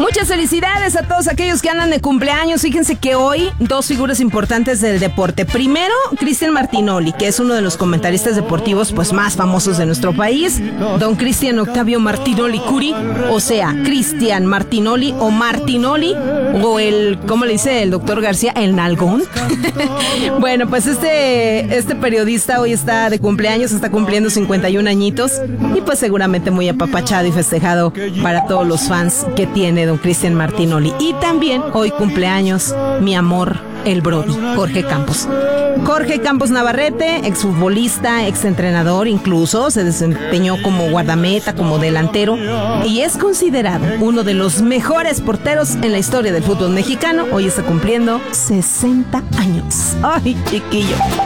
Muchas felicidades a todos aquellos que andan de cumpleaños. Fíjense que hoy dos figuras importantes del deporte. Primero, Cristian Martinoli, que es uno de los comentaristas deportivos pues más famosos de nuestro país. Don Cristian Octavio Martinoli Curi, o sea, Cristian Martinoli o Martinoli, o el, ¿cómo le dice el doctor García? El nalgón. Bueno, pues este periodista hoy está de cumpleaños, está cumpliendo 51 añitos y pues seguramente muy apapachado y festejado para todos los fans que tiene don Cristian Martinoli. Y también hoy cumpleaños mi amor, el Brody, Jorge Campos. Jorge Campos Navarrete, exfutbolista, exentrenador, incluso se desempeñó como guardameta, como delantero y es considerado uno de los mejores porteros en la historia del fútbol mexicano. Hoy está cumpliendo 60 años. ¡Ay, chiquillo!